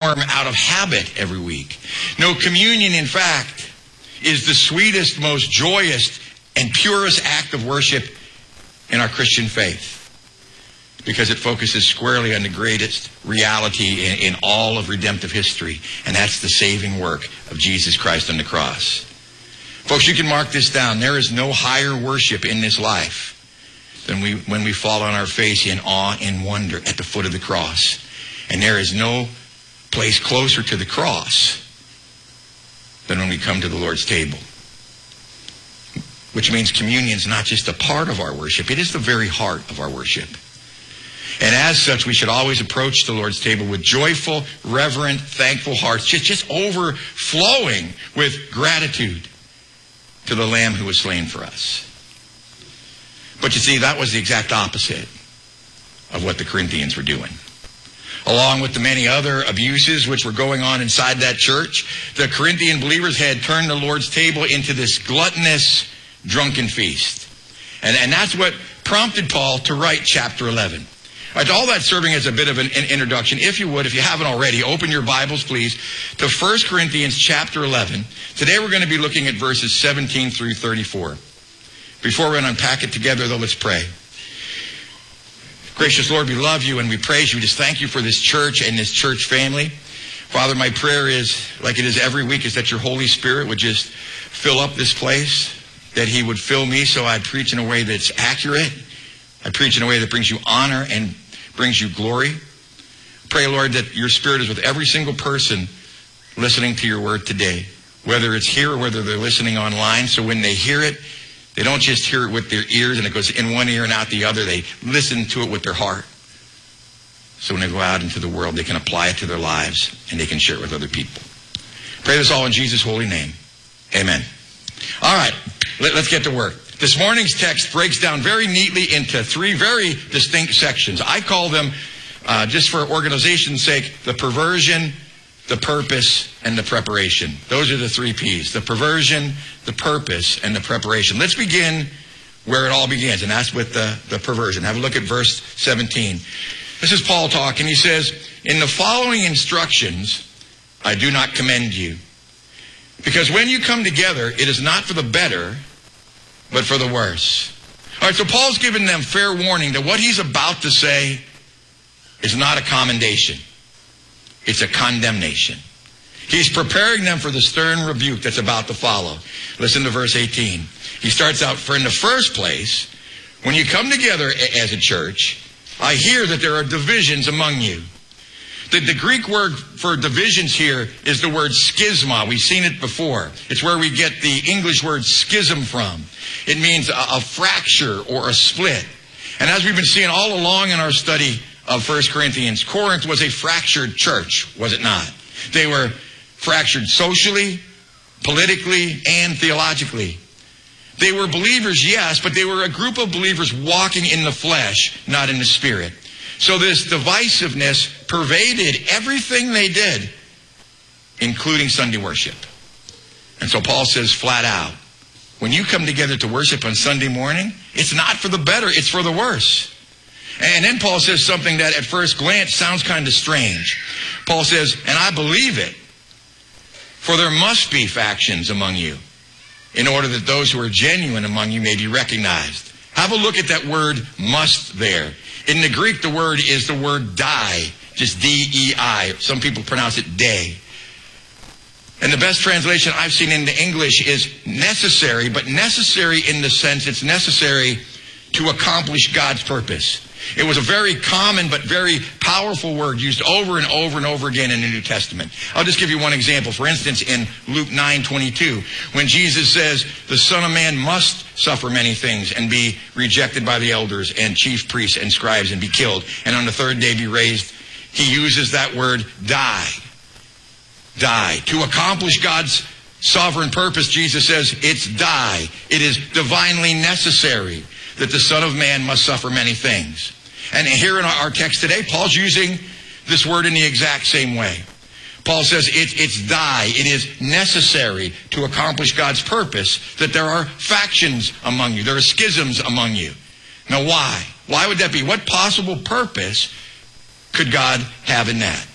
form out of habit every week. No, communion, in fact, is the sweetest, most joyous, and purest act of worship in our Christian faith, because it focuses squarely on the greatest reality in all of redemptive history, and that's the saving work of Jesus Christ on the cross. Folks, you can mark this down. There is no higher worship in this life than when we fall on our face in awe and wonder at the foot of the cross. And there is no place closer to the cross than when we come to the Lord's table. Which means communion is not just a part of our worship. It is the very heart of our worship. And as such, we should always approach the Lord's table with joyful, reverent, thankful hearts, just overflowing with gratitude to the Lamb who was slain for us. But you see, that was the exact opposite of what the Corinthians were doing. Along with the many other abuses which were going on inside that church, the Corinthian believers had turned the Lord's table into this gluttonous, drunken feast. And that's what prompted Paul to write chapter 11. All right, all that serving as a bit of an introduction. If you would, if you haven't already, open your Bibles, please, to 1 Corinthians chapter 11. Today we're going to be looking at verses 17 through 34. Before we unpack it together, though, let's pray. Gracious Lord, we love you and we praise you. We just thank you for this church and this church family. Father, my prayer is, like it is every week, is that your Holy Spirit would just fill up this place, that he would fill me so I preach in a way that's accurate. I preach in a way that brings you honor and brings you glory. Pray, Lord, that your Spirit is with every single person listening to your word today, whether it's here or whether they're listening online. So when they hear it, they don't just hear it with their ears and it goes in one ear and out the other. They listen to it with their heart. So when they go out into the world, they can apply it to their lives and they can share it with other people. Pray this all in Jesus' holy name. Amen. All right, let's get to work. This morning's text breaks down very neatly into three very distinct sections. I call them, just for organization's sake, the perversion, the purpose, and the preparation. Those are the three P's. The perversion, the purpose, and the preparation. Let's begin where it all begins, and that's with the perversion. Have a look at verse 17. This is Paul talking. He says, "In the following instructions, I do not commend you. Because when you come together, it is not for the better, but for the worse." All right, so Paul's given them fair warning that what he's about to say is not a commendation. It's a condemnation. He's preparing them for the stern rebuke that's about to follow. Listen to verse 18. He starts out, "For in the first place, when you come together as a church, I hear that there are divisions among you." The Greek word for divisions here is the word schisma. We've seen it before. It's where we get the English word schism from. It means a fracture or a split. And as we've been seeing all along in our study of 1 Corinthians, Corinth was a fractured church, was it not? They were fractured socially, politically, and theologically. They were believers, yes, but they were a group of believers walking in the flesh, not in the spirit. So this divisiveness pervaded everything they did, including Sunday worship. And so Paul says flat out, when you come together to worship on Sunday morning, it's not for the better, it's for the worse. And then Paul says something that at first glance sounds kind of strange. Paul says, "And I believe it, for there must be factions among you, in order that those who are genuine among you may be recognized." Have a look at that word "must" there. In the Greek, the word is the word "dei," just D-E-I. Some people pronounce it "day." And the best translation I've seen into English is necessary, but necessary in the sense it's necessary to accomplish God's purpose. It was a very common but very powerful word used over and over and over again in the New Testament. I'll just give you one example. For instance, in Luke 9:22, when Jesus says the Son of Man must suffer many things and be rejected by the elders and chief priests and scribes and be killed, and on the third day be raised, he uses that word die. Die. To accomplish God's sovereign purpose, Jesus says it's die. It is divinely necessary that the Son of Man must suffer many things. And here in our text today, Paul's using this word in the exact same way. Paul says it's die. It is necessary to accomplish God's purpose that there are factions among you. There are schisms among you. Now why? Why would that be? What possible purpose could God have in that?